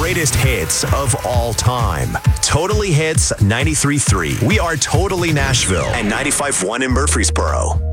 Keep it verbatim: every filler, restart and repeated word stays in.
greatest hits of all time. Totally Hits ninety-three point three. We are Totally Nashville and ninety-five point one in Murfreesboro.